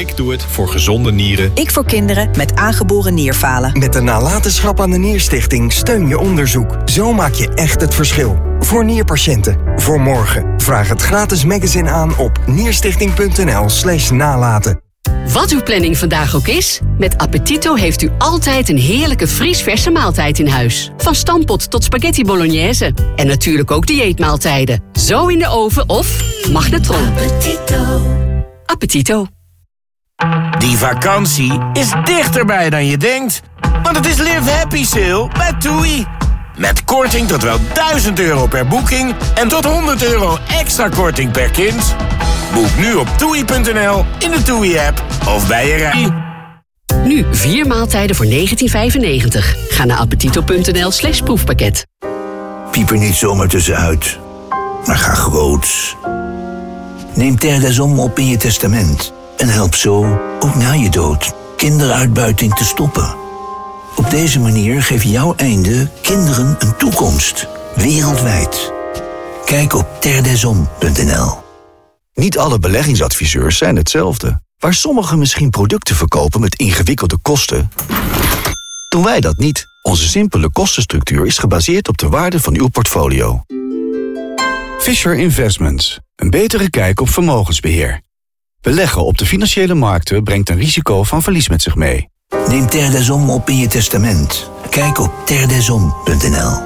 Ik doe het voor gezonde nieren. Ik voor kinderen met aangeboren nierfalen. Met de nalatenschap aan de Nierstichting steun je onderzoek. Zo maak je echt het verschil. Voor nierpatiënten. Voor morgen. Vraag het gratis magazine aan op nierstichting.nl/nalaten. Wat uw planning vandaag ook is, met Appetito heeft u altijd een heerlijke vriesverse maaltijd in huis. Van stampot tot spaghetti bolognese. En natuurlijk ook dieetmaaltijden. Zo in de oven of magnetron. Appetito. Die vakantie is dichterbij dan je denkt. Want het is Live Happy Sale bij TUI. Met korting tot wel €1000 per boeking en tot €100 extra korting per kind. Boek nu op TUI.nl, in de TUI-app of bij je rij. Nu 4 maaltijden voor €19,95. Ga naar appetito.nl/proefpakket. Piep er niet zomaar tussenuit, maar ga groots. Neem Terre des Hommes op in je testament en help zo, ook na je dood, kinderuitbuiting te stoppen. Op deze manier geeft jouw einde kinderen een toekomst, wereldwijd. Kijk op terredeshommes.nl. Niet alle beleggingsadviseurs zijn hetzelfde. Waar sommigen misschien producten verkopen met ingewikkelde kosten, doen wij dat niet. Onze simpele kostenstructuur is gebaseerd op de waarde van uw portfolio. Fisher Investments. Een betere kijk op vermogensbeheer. Beleggen op de financiële markten brengt een risico van verlies met zich mee. Neem Terre des Hommes op in je testament. Kijk op terredeshommes.nl.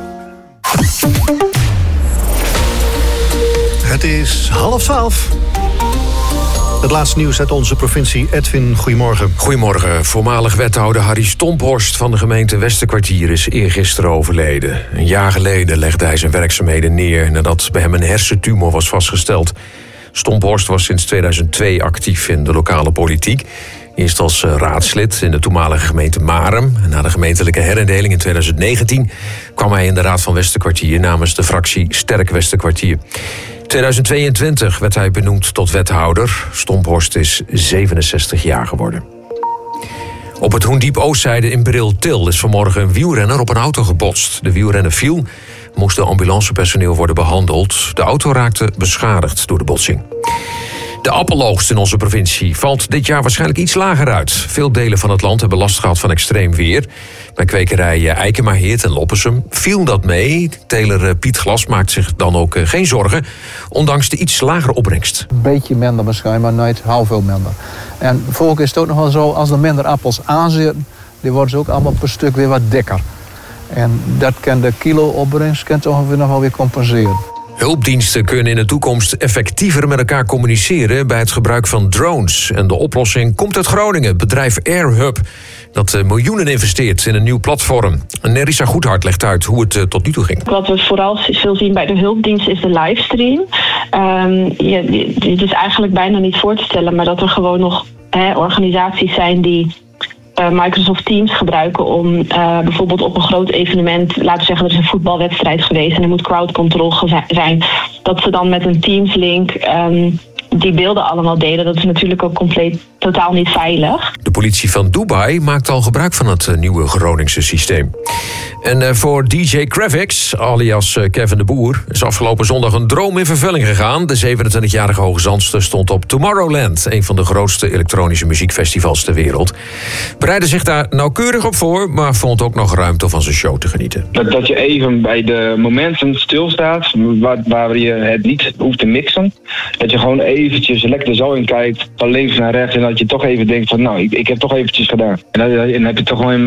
Het is 11:30. Het laatste nieuws uit onze provincie. Edwin, goedemorgen. Goedemorgen. Voormalig wethouder Harry Stomphorst van de gemeente Westerkwartier is eergisteren overleden. Een jaar geleden legde hij zijn werkzaamheden neer nadat bij hem een hersentumor was vastgesteld. Stomphorst was sinds 2002 actief in de lokale politiek. Eerst als raadslid in de toenmalige gemeente Marum. Na de gemeentelijke herindeling in 2019 kwam hij in de Raad van Westerkwartier namens de fractie Sterk Westerkwartier. In 2022 werd hij benoemd tot wethouder. Stomphorst is 67 jaar geworden. Op het Hoendiep Oostzijde in Briltil is vanmorgen een wielrenner op een auto gebotst. De wielrenner viel, moest door ambulancepersoneel worden behandeld. De auto raakte beschadigd door de botsing. De appeloogst in onze provincie valt dit jaar waarschijnlijk iets lager uit. Veel delen van het land hebben last gehad van extreem weer. Bij kwekerij Eikemaheerd en Loppersum viel dat mee. Teler Piet Glas maakt zich dan ook geen zorgen, ondanks de iets lagere opbrengst. Een beetje minder waarschijnlijk, maar nooit heel veel minder. En volgens is het ook nog wel zo, als er minder appels aanzitten, die worden ze ook allemaal per stuk weer wat dikker. En dat kan de kilo-opbrengst ongeveer nog wel weer compenseren. Hulpdiensten kunnen in de toekomst effectiever met elkaar communiceren bij het gebruik van drones. En de oplossing komt uit Groningen, het bedrijf AirHub, dat miljoenen investeert in een nieuw platform. Nerissa Goedhart legt uit hoe het tot nu toe ging. Wat we vooral veel zien bij de hulpdienst is de livestream. Het is eigenlijk bijna niet voor te stellen, maar dat er gewoon nog organisaties zijn die Microsoft Teams gebruiken om bijvoorbeeld op een groot evenement, laten we zeggen er is een voetbalwedstrijd geweest en er moet crowd control zijn, dat ze dan met een Teams link die beelden allemaal delen. Dat is natuurlijk ook totaal niet veilig. De politie van Dubai maakt al gebruik van het nieuwe Groningse systeem. En voor DJ Kravix, alias Kevin de Boer, is afgelopen zondag een droom in vervulling gegaan. De 27-jarige Hoogezandster stond op Tomorrowland, een van de grootste elektronische muziekfestivals ter wereld. Bereidde zich daar nauwkeurig op voor, maar vond ook nog ruimte om van zijn show te genieten. Dat je even bij de momenten stilstaat, waar je het niet hoeft te mixen. Dat je gewoon eventjes lekker zo in kijkt, van links naar rechts, en dat je toch even denkt van, nou, ik heb toch eventjes gedaan. En dan heb je toch gewoon